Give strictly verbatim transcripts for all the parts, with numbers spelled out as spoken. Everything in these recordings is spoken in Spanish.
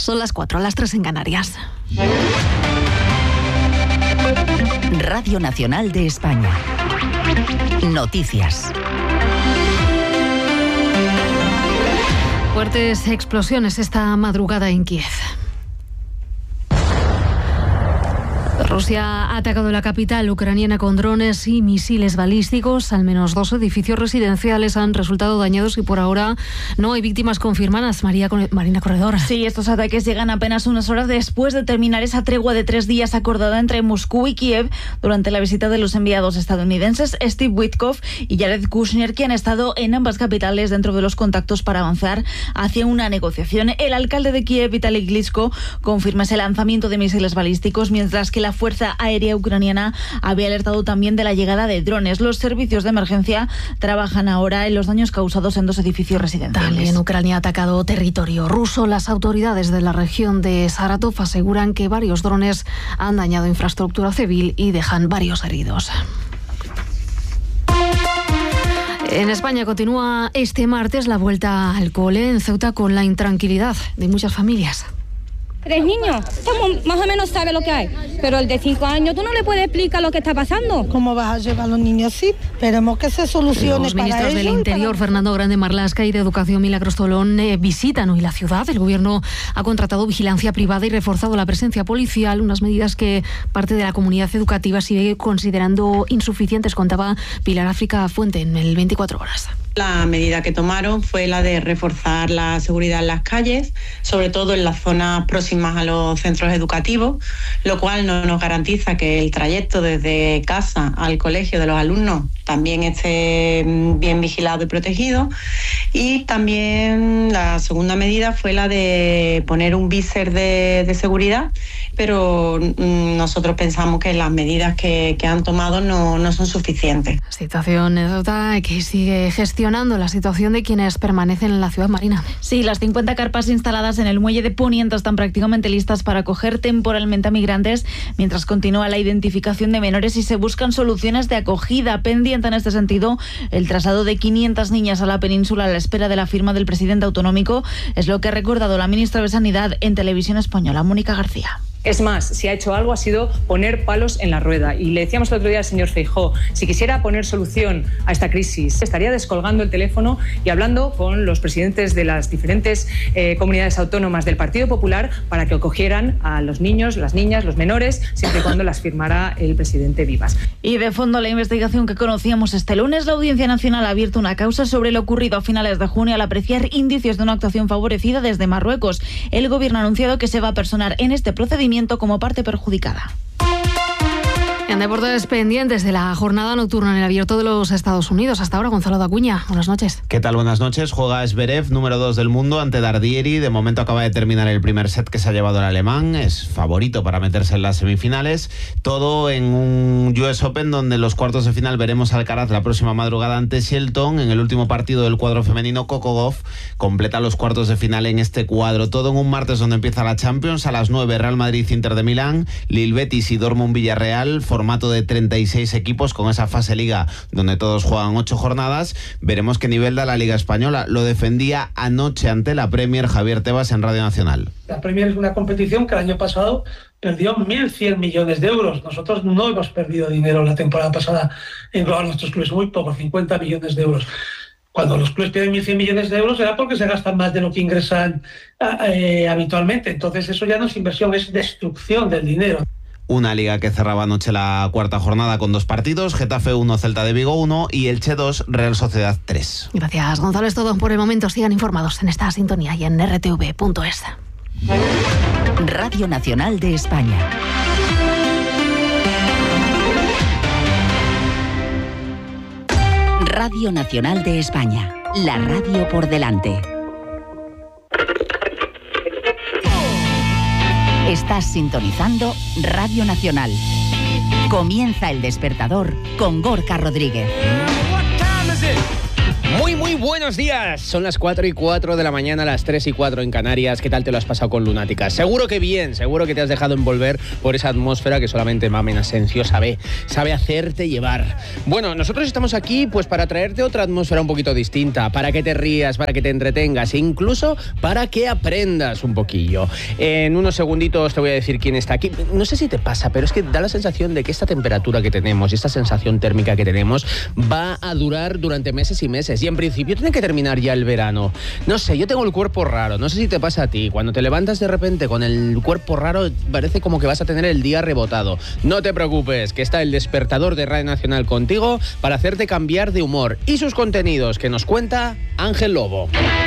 Son las cuatro, las tres en Canarias. Radio Nacional de España. Noticias. Fuertes explosiones esta madrugada en Kiev. Rusia ha atacado la capital ucraniana con drones y misiles balísticos. Al menos dos edificios residenciales han resultado dañados y por ahora no hay víctimas confirmadas. María Marina Corredor. Sí, estos ataques llegan apenas unas horas después de terminar esa tregua de tres días acordada entre Moscú y Kiev durante la visita de los enviados estadounidenses Steve Witkoff y Jared Kushner, que han estado en ambas capitales dentro de los contactos para avanzar hacia una negociación. El alcalde de Kiev, Vitaly Klitschko, confirma ese lanzamiento de misiles balísticos, mientras que la Fuerza Aérea Ucraniana había alertado también de la llegada de drones. Los servicios de emergencia trabajan ahora en los daños causados en dos edificios residenciales. También Ucrania ha atacado territorio ruso. Las autoridades de la región de Saratov aseguran que varios drones han dañado infraestructura civil y dejan varios heridos. En España continúa este martes la vuelta al cole en Ceuta con la intranquilidad de muchas familias. Tres niños, estamos, más o menos sabe lo que hay, pero el de cinco años tú no le puedes explicar lo que está pasando. ¿Cómo vas a llevar a los niños así? Esperemos que se solucione. Los ministros para del ellos Interior, para... Fernando Grande Marlaska, y de Educación, Milagros Tolón, eh, visitan hoy la ciudad. El Gobierno ha contratado vigilancia privada y reforzado la presencia policial, unas medidas que parte de la comunidad educativa sigue considerando insuficientes, contaba Pilar África Fuente en el veinticuatro horas. La medida que tomaron fue la de reforzar la seguridad en las calles, sobre todo en las zonas próximas a los centros educativos, lo cual no nos garantiza que el trayecto desde casa al colegio de los alumnos también esté bien vigilado y protegido. Y también la segunda medida fue la de poner un viser de, de seguridad, pero nosotros pensamos que las medidas que, que han tomado no, no son suficientes. Situación anécdota que sigue gestionando la situación de quienes permanecen en la ciudad, Marina. Sí, las cincuenta carpas instaladas en el muelle de Poniente están prácticamente listas para acoger temporalmente a migrantes, mientras continúa la identificación de menores y se buscan soluciones de acogida. Pendiente en este sentido el traslado de quinientas niñas a la península a la espera de la firma del presidente autonómico, es lo que ha recordado la ministra de Sanidad en Televisión Española, Mónica García. Es más, si ha hecho algo ha sido poner palos en la rueda. Y le decíamos el otro día al señor Feijóo, si quisiera poner solución a esta crisis, estaría descolgando el teléfono y hablando con los presidentes de las diferentes eh, comunidades autónomas del Partido Popular para que acogieran a los niños, las niñas, los menores, siempre y cuando las firmara el presidente Vivas. Y de fondo la investigación que conocíamos este lunes, la Audiencia Nacional ha abierto una causa sobre lo ocurrido a finales de junio al apreciar indicios de una actuación favorecida desde Marruecos. El Gobierno ha anunciado que se va a personar en este procedimiento como parte perjudicada. En deportes, pendientes de la jornada nocturna en el Abierto de los Estados Unidos. Hasta ahora, Gonzalo Dacuña. Buenas noches. ¿Qué tal? Buenas noches. Juega Zverev, número dos del mundo, ante Dardieri. De momento acaba de terminar el primer set que se ha llevado el alemán. Es favorito para meterse en las semifinales. Todo en un U S Open donde en los cuartos de final veremos a Alcaraz la próxima madrugada ante Shelton. En el último partido del cuadro femenino, Coco Gauff completa los cuartos de final en este cuadro. Todo en un martes donde empieza la Champions. A las nueve, Real Madrid, Inter de Milán, Lille Betis y Dortmund Villarreal. Formato de treinta y seis equipos con esa fase liga donde todos juegan ocho jornadas. Veremos qué nivel da la Liga Española. Lo defendía anoche ante la Premier Javier Tebas en Radio Nacional. La Premier es una competición que el año pasado perdió mil cien millones de euros. Nosotros no hemos perdido dinero la temporada pasada en global, nuestros clubes, muy poco, cincuenta millones de euros. Cuando los clubes pierden mil cien millones de euros era porque se gastan más de lo que ingresan eh, habitualmente. Entonces eso ya no es inversión, es destrucción del dinero. Una liga que cerraba anoche la cuarta jornada con dos partidos, Getafe uno, Celta de Vigo uno y Elche dos, Real Sociedad tres. Gracias, Gonzalo. Es todo por el momento. Sigan informados en esta sintonía y en r t v punto es. Radio Nacional de España. Radio Nacional de España. La radio por delante. Estás sintonizando Radio Nacional. Comienza El Despertador con Gorka Rodríguez. Muy, muy buenos días. Son las cuatro y cuatro de la mañana, las tres y cuatro en Canarias. ¿Qué tal te lo has pasado con Lunáticas? Seguro que bien, seguro que te has dejado envolver por esa atmósfera que solamente Mamen Asencio sabe, sabe hacerte llevar. Bueno, nosotros estamos aquí pues para traerte otra atmósfera un poquito distinta, para que te rías, para que te entretengas e incluso para que aprendas un poquillo. En unos segunditos te voy a decir quién está aquí. No sé si te pasa, pero es que da la sensación de que esta temperatura que tenemos y esta sensación térmica que tenemos va a durar durante meses y meses. Y en principio tiene que terminar ya el verano. No sé, yo tengo el cuerpo raro. No sé si te pasa a ti. Cuando te levantas de repente con el cuerpo raro, parece como que vas a tener el día rebotado. No te preocupes, que está el despertador de Radio Nacional contigo para hacerte cambiar de humor. Y sus contenidos que nos cuenta Ángel Lobo.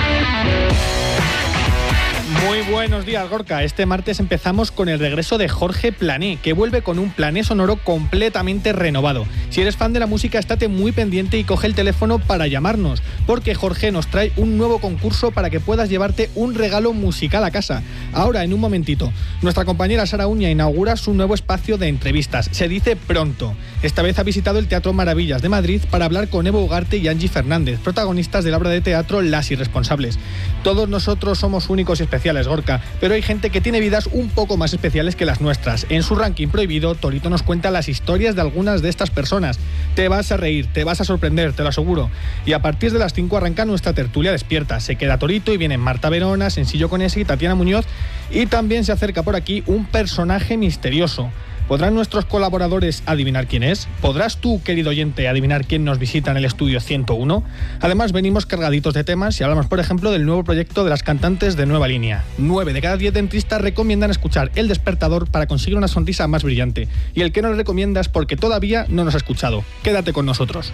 Muy buenos días, Gorka. Este martes empezamos con el regreso de Jorge Plané, que vuelve con un Plané sonoro completamente renovado. Si eres fan de la música, estate muy pendiente y coge el teléfono para llamarnos, porque Jorge nos trae un nuevo concurso para que puedas llevarte un regalo musical a casa. Ahora, en un momentito, nuestra compañera Sara Uña inaugura su nuevo espacio de entrevistas. Se dice Pronto. Esta vez ha visitado el Teatro Maravillas de Madrid para hablar con Evo Ugarte y Angie Fernández, protagonistas de la obra de teatro Las Irresponsables. Todos nosotros somos únicos y especiales, Gorka, pero hay gente que tiene vidas un poco más especiales que las nuestras. En su ranking prohibido, Torito nos cuenta las historias de algunas de estas personas. Te vas a reír, te vas a sorprender, te lo aseguro. Y a partir de las cinco arranca nuestra tertulia despierta. Se queda Torito y vienen Marta Verona, Sensillo Conesi y Tatiana Muñoz. Y también se acerca por aquí un personaje misterioso. ¿Podrán nuestros colaboradores adivinar quién es? ¿Podrás tú, querido oyente, adivinar quién nos visita en el estudio ciento uno? Además, venimos cargaditos de temas y hablamos, por ejemplo, del nuevo proyecto de las cantantes de Nueva Línea. Nueve de cada diez dentistas recomiendan escuchar El Despertador para conseguir una sonrisa más brillante. Y el que no lo recomienda es porque todavía no nos ha escuchado. Quédate con nosotros.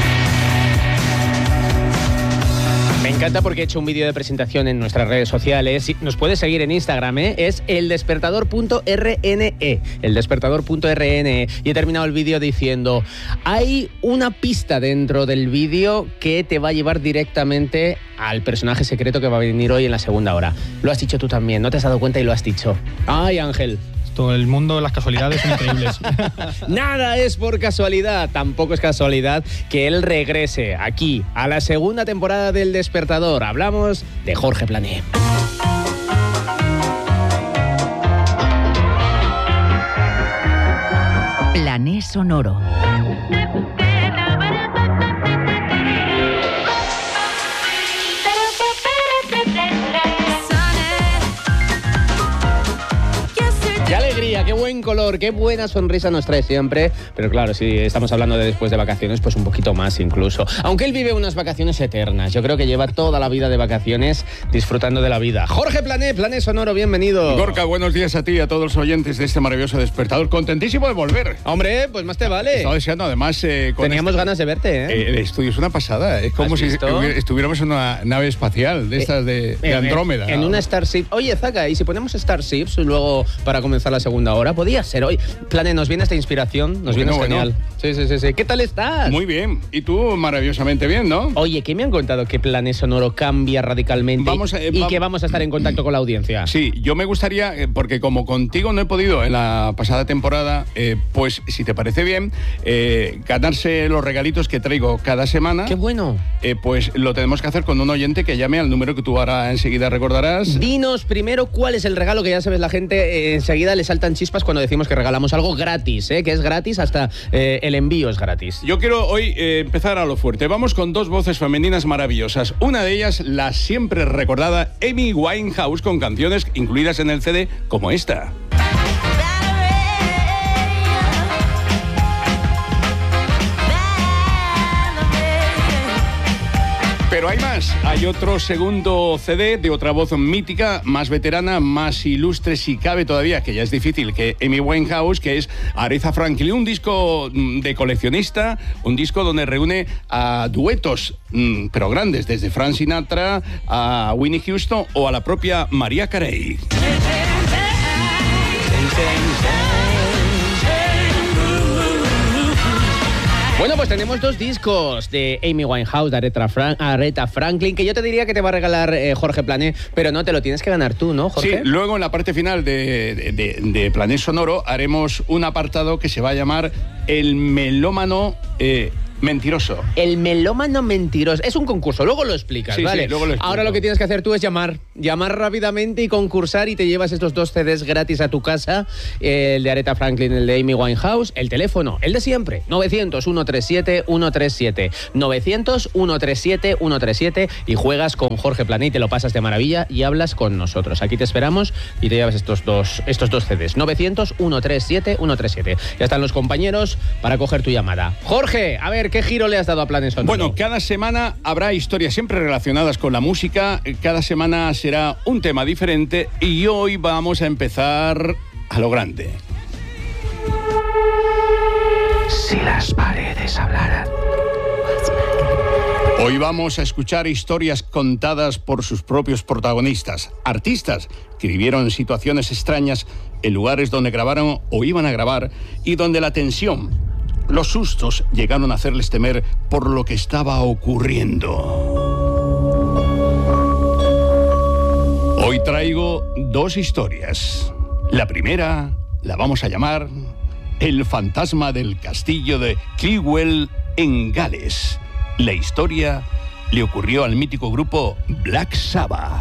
Me encanta porque he hecho un vídeo de presentación en nuestras redes sociales. Nos puedes seguir en Instagram, ¿eh? Es eldespertador punto r n e. eldespertador punto r n e. Y he terminado el vídeo diciendo: hay una pista dentro del vídeo que te va a llevar directamente al personaje secreto que va a venir hoy en la segunda hora. Lo has dicho tú también, no te has dado cuenta y lo has dicho. ¡Ay, Ángel! Todo el mundo de las casualidades son increíbles. Nada es por casualidad. Tampoco es casualidad que él regrese aquí a la segunda temporada del Despertador. Hablamos de Jorge Plané. Plané sonoro. ¡Qué alegría, qué buen color, qué buena sonrisa nos trae siempre! Pero claro, si estamos hablando de después de vacaciones, pues un poquito más incluso. Aunque él vive unas vacaciones eternas. Yo creo que lleva toda la vida de vacaciones disfrutando de la vida. Jorge Plané, Plané Sonoro, bienvenido. Gorka, buenos días a ti y a todos los oyentes de este maravilloso Despertador. Contentísimo de volver. Hombre, pues más te vale. Estaba deseando, además... Eh, Teníamos este... ganas de verte, ¿eh? ¿eh? El estudio es una pasada. Es como si estuviéramos en una nave espacial de estas de, eh, de Andrómeda. En, en una Starship. Oye, Zaka, ¿y si ponemos Starships luego para comenzar la segunda hora? Podía ser hoy. Plané, nos viene esta inspiración, nos viene bueno, genial. Bueno. Sí, sí, sí, sí. ¿Qué tal estás? Muy bien. Y tú, maravillosamente bien, ¿no? Oye, ¿qué me han contado que Plané Sonoro cambia radicalmente vamos a, eh, y va... que vamos a estar en contacto con la audiencia? Sí, yo me gustaría, eh, porque como contigo no he podido en la pasada temporada, eh, pues si te parece bien, eh, ganarse los regalitos que traigo cada semana. ¡Qué bueno! Eh, pues lo tenemos que hacer con un oyente que llame al número que tú ahora enseguida recordarás. Dinos primero cuál es el regalo, que ya sabes, la gente eh, enseguida le saltan chispas cuando decimos que regalamos algo gratis, ¿eh? Que es gratis, hasta eh, el envío es gratis. Yo quiero hoy eh, empezar a lo fuerte. Vamos con dos voces femeninas maravillosas. Una de ellas, la siempre recordada Amy Winehouse, con canciones incluidas en el C D como esta. Pero hay más, hay otro segundo C D de otra voz mítica, más veterana, más ilustre si cabe todavía, que ya es difícil, que Amy Winehouse, que es Aretha Franklin, un disco de coleccionista, un disco donde reúne a duetos, pero grandes, desde Frank Sinatra a Whitney Houston o a la propia Mariah Carey. Bueno, pues tenemos dos discos de Amy Winehouse, de Aretha, Fran- Aretha Franklin, que yo te diría que te va a regalar eh, Jorge Plané, pero no, te lo tienes que ganar tú, ¿no, Jorge? Sí, luego en la parte final de, de, de, de Plané Sonoro haremos un apartado que se va a llamar El Melómano... Eh, mentiroso. El melómano mentiroso. Es un concurso, luego lo explicas, sí, ¿vale? Sí, luego lo explico. Ahora lo que tienes que hacer tú es llamar. Llamar rápidamente y concursar y te llevas estos dos C Ds gratis a tu casa. El de Aretha Franklin, el de Amy Winehouse. El teléfono, el de siempre. novecientos, ciento treinta y siete, ciento treinta y siete. novecientos, ciento treinta y siete, ciento treinta y siete. Y juegas con Jorge Plané y te lo pasas de maravilla y hablas con nosotros. Aquí te esperamos y te llevas estos dos, estos dos C Ds. novecientos, ciento treinta y siete, ciento treinta y siete. Ya están los compañeros para coger tu llamada. Jorge, a ver, ¿qué giro le has dado a Planes Sonoro? Bueno, cada semana habrá historias siempre relacionadas con la música. Cada semana será un tema diferente y hoy vamos a empezar a lo grande. Si las paredes hablaran. Hoy vamos a escuchar historias contadas por sus propios protagonistas, artistas que vivieron situaciones extrañas en lugares donde grabaron o iban a grabar y donde la tensión, los sustos llegaron a hacerles temer por lo que estaba ocurriendo. Hoy traigo dos historias. La primera la vamos a llamar El fantasma del castillo de Cliwell en Gales. La historia le ocurrió al mítico grupo Black Sabbath.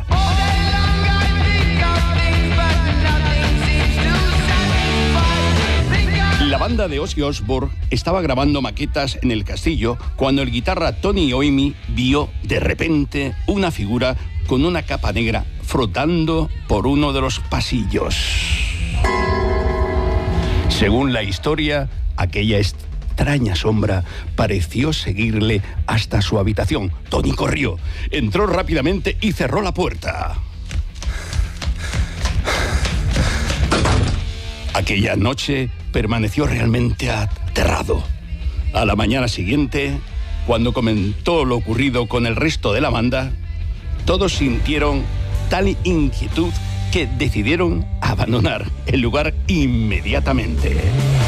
La banda de Ozzy Osbourne estaba grabando maquetas en el castillo cuando el guitarra Tony Iommi vio de repente una figura con una capa negra flotando por uno de los pasillos. Según la historia, aquella extraña sombra pareció seguirle hasta su habitación. Tony corrió, entró rápidamente y cerró la puerta. Aquella noche permaneció realmente aterrado. A la mañana siguiente, cuando comentó lo ocurrido con el resto de la banda, todos sintieron tal inquietud que decidieron abandonar el lugar inmediatamente.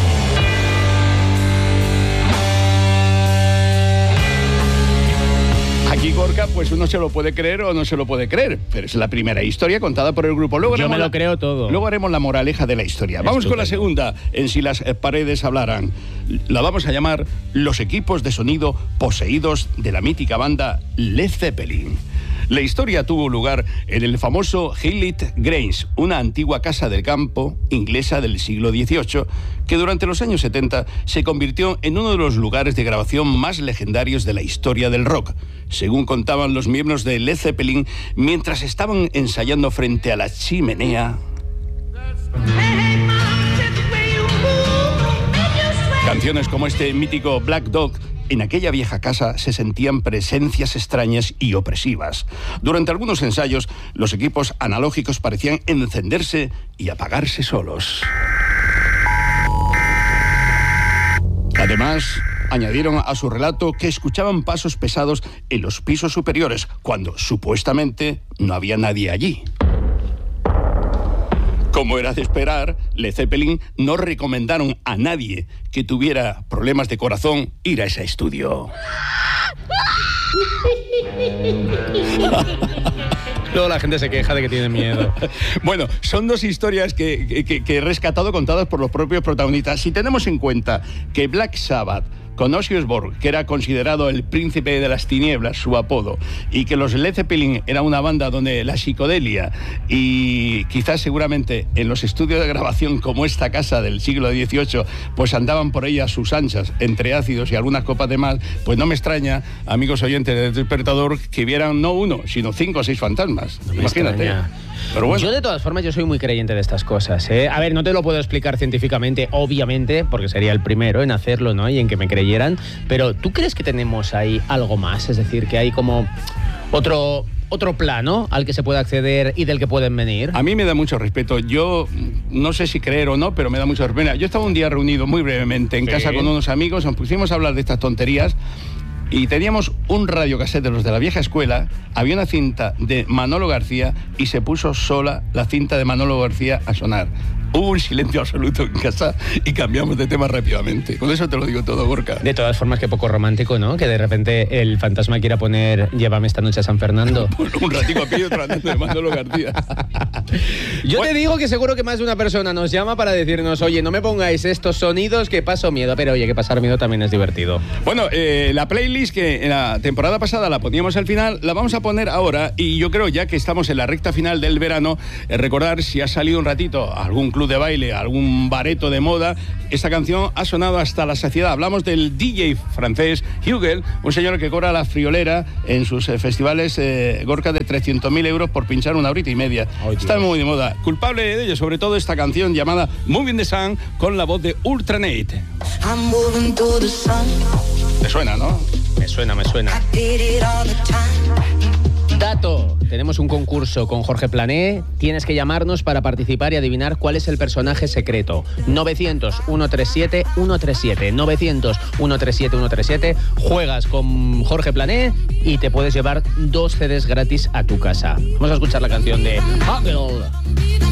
Aquí, Gorka, pues uno se lo puede creer o no se lo puede creer, pero es la primera historia contada por el grupo. Luego Yo me lo la, creo todo. Luego haremos la moraleja de la historia. Vamos Estupendo. con la segunda, en Si las paredes hablaran. La vamos a llamar Los equipos de sonido poseídos de la mítica banda Led Zeppelin. La historia tuvo lugar en el famoso Highlight Grange, una antigua casa del campo inglesa del siglo dieciocho, que durante los años setenta se convirtió en uno de los lugares de grabación más legendarios de la historia del rock, según contaban los miembros de Led Zeppelin mientras estaban ensayando frente a la chimenea. Canciones como este mítico Black Dog. En aquella vieja casa se sentían presencias extrañas y opresivas. Durante algunos ensayos, los equipos analógicos parecían encenderse y apagarse solos. Además, añadieron a su relato que escuchaban pasos pesados en los pisos superiores, cuando supuestamente no había nadie allí. Como era de esperar, Led Zeppelin no recomendaron a nadie que tuviera problemas de corazón ir a ese estudio. Luego la gente se queja de que tiene miedo. Bueno, son dos historias que, que, que he rescatado contadas por los propios protagonistas. Si tenemos en cuenta que Black Sabbath, con Ozzy Osbourne, que era considerado el príncipe de las tinieblas, su apodo, y que los Led Zeppelin era una banda donde la psicodelia y quizás seguramente en los estudios de grabación como esta casa del siglo dieciocho, pues andaban por ella a sus anchas, entre ácidos y algunas copas de más, pues no me extraña, amigos oyentes del Despertador, que vieran no uno, sino cinco o seis fantasmas. No me Imagínate. extraña. Pero bueno. Yo de todas formas yo soy muy creyente de estas cosas, ¿eh? A ver, no te lo puedo explicar científicamente, obviamente, porque sería el primero en hacerlo, ¿no? Y en que me creyeran, pero ¿tú crees que tenemos ahí algo más? Es decir, que hay como otro... otro plano al que se puede acceder y del que pueden venir. A mí me da mucho respeto. Yo no sé si creer o no, pero me da mucho respeto. Yo estaba un día reunido muy brevemente en sí. casa con unos amigos, nos pusimos a hablar de estas tonterías y teníamos un radiocasete de los de la vieja escuela, había una cinta de Manolo García y se puso sola la cinta de Manolo García a sonar. Hubo un silencio absoluto en casa y cambiamos de tema rápidamente. Con eso te lo digo todo, Gorka. De todas formas, qué poco romántico, ¿no? Que de repente el fantasma quiera poner Llévame esta noche a San Fernando. Un ratico a pie y otro andando de Manolo García. Yo te digo que seguro que más de una persona nos llama para decirnos, oye, no me pongáis estos sonidos que paso miedo. Pero oye, que pasar miedo también es divertido. Bueno, eh, la playlist que en la temporada pasada la poníamos al final, la vamos a poner ahora. Y yo creo, ya que estamos en la recta final del verano, eh, recordar si has salido un ratito a algún club de baile, a algún bareto de moda, esta canción ha sonado hasta la saciedad. Hablamos del D J francés Hugel, un señor que cobra la friolera en sus eh, festivales eh, Gorka de trescientos mil euros por pinchar una horita y media. Oh, está muy de moda. Culpable de ello, sobre todo esta canción llamada Moving the Sun, con la voz de Ultranate. ¿Te suena, no? Me suena, me suena. Dato, tenemos un concurso con Jorge Plané. Tienes que llamarnos para participar y adivinar cuál es el personaje secreto. novecientos, ciento treinta y siete, ciento treinta y siete. novecientos, ciento treinta y siete, ciento treinta y siete. Juegas con Jorge Plané y te puedes llevar dos C Ds gratis a tu casa. Vamos a escuchar la canción de Hugel.